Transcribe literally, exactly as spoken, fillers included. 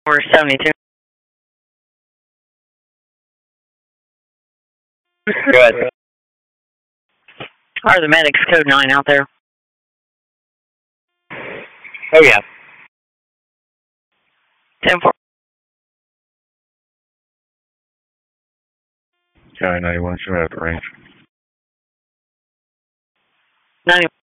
Or seventy-two. Good. Are the medics code nine out there? Oh, yeah. ten four. County ninety-one, show at the range. ninety.